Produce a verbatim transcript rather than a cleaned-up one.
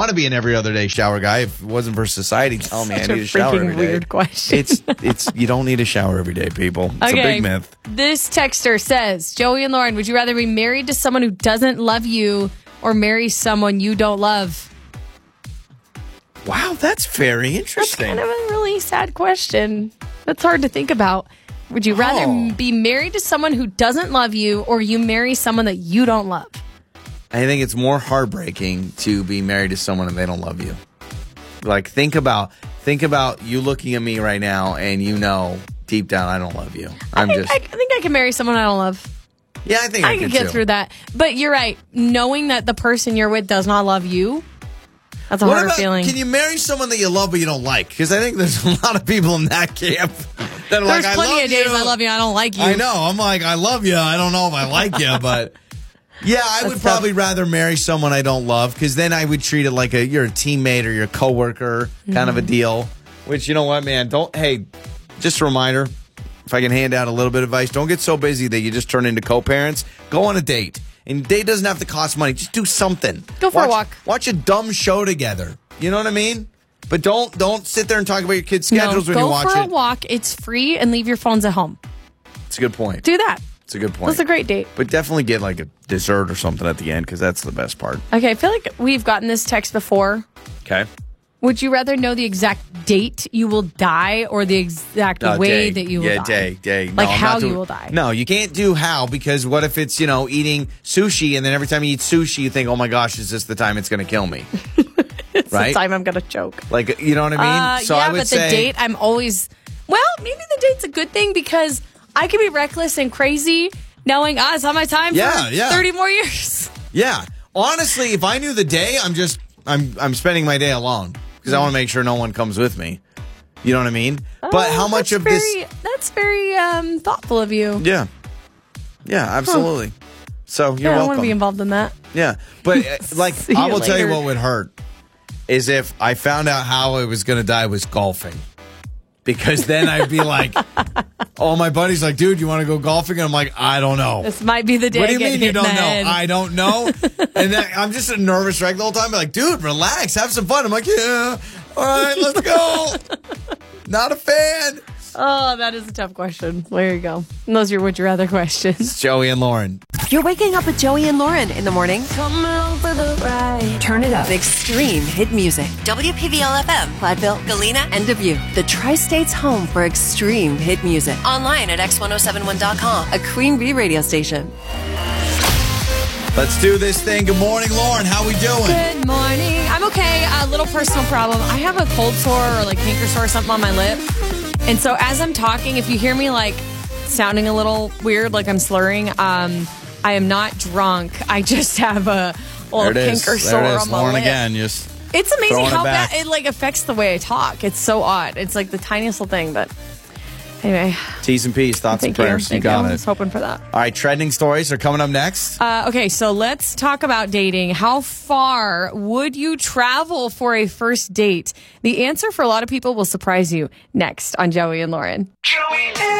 want to be an every other day shower guy if it wasn't for society telling me I Such need a a shower freaking every day. weird question. It's it's you don't need a shower every day, people. It's Okay. a big myth. This texter says, Joey and Lauren, would you rather be married to someone who doesn't love you or marry someone you don't love? Wow, that's very That's interesting. kind of a really sad question. That's hard to think about. Would you rather Oh. be married to someone who doesn't love you or you marry someone that you don't love? I think it's more heartbreaking to be married to someone and they don't love you. Like think about think about you looking at me right now and you know deep down I don't love you. I'm I think, just I, I think I can marry someone I don't love. yeah. I think I, I could can get too. through that. But you're right. Knowing that the person you're with does not love you, that's a What harder about, feeling. can you marry someone that you love but you don't like? Because I think there's a lot of people in that camp that are There's like, I plenty love of days you. I love you, I don't like you. I know. I'm like, I love you. I don't know if I like you, but yeah, I would That's probably tough. rather marry someone I don't love because then I would treat it like a you're a teammate or you're a coworker kind Mm-hmm. of a deal. Which you know what, man? Don't. Hey, just a reminder. If I can hand out a little bit of advice, don't get so busy that you just turn into co-parents. Go on a date, and date doesn't have to cost money. Just do something. Go for a Watch- walk. Watch a dumb show together. You know what I mean? But don't don't sit there and talk about your kids' No, schedules when go you watch for it. a walk. It's free and leave your phones at home. It's a good point. Do that. It's a good point. That's a great date. But definitely get like a dessert or something at the end because that's the best part. Okay, I feel like we've gotten this text before. Okay. Would you rather know the exact date you will die or the exact No, way day. that you will yeah, die? day, day. Like no, I'm how not doing- you will die. No, you can't do how because what if it's, you know, eating sushi and then every time you eat sushi you think, oh my gosh, is this the time it's going to kill me? It's right? the time I'm going to choke. Like, you know what I mean? Uh, so yeah, I would but say, the date, I'm always... Well, maybe the date's a good thing because I can be reckless and crazy knowing, ah, it's not my time Yeah, for yeah. thirty more years. yeah. Honestly, if I knew the day, I'm just, I'm, I'm spending my day alone because I want to make sure no one comes with me. You know what I mean? but Oh, how much that's of very, this? That's very um, thoughtful of you. Yeah. Yeah, absolutely. So you're yeah, I don't welcome. want to be involved in that. Yeah, but uh, like See I you will tell you later. what would hurt is if I found out how I was going to die was golfing, because then I'd be like, "Oh, my buddy's like, dude, you want to go golfing?" And I'm like, "I don't know." This might be the day What do you I get mean hit you don't in the know? head. I don't know. And then I'm just a nervous wreck the whole time. I'm like, dude, relax, have some fun. I'm like, yeah, all right, let's go. Not a fan. Oh, that is a tough question. There you go. And those are your would you rather questions. It's Joey and Lauren. You're waking up with Joey and Lauren in the morning. Come on for the ride. Turn it up. Extreme hit music. W P V L F M, Platteville, Galena, and Dubuque. The Tri-State's home for extreme hit music. Online at x ten seventy-one dot com, a Queen Bee radio station. Let's do this thing. Good morning, Lauren. How we doing? Good morning. I'm okay. A little personal problem. I have a cold sore or like canker sore or something on my lip. And so as I'm talking, if you hear me like sounding a little weird, like I'm slurring, um, I am not drunk. I just have a little There it is. canker sore There it is. on my Lauren lip. again. Just It's amazing throwing it how back. bad it like affects the way I talk. It's so odd. It's like the tiniest little thing, but anyway. T's and P's, thoughts Thank and you. prayers. You Thank got I it. was hoping for that. All right, trending stories are coming up next. Uh, okay, so let's talk about dating. How far would you travel for a first date? The answer for a lot of people will surprise you next on Joey and Lauren.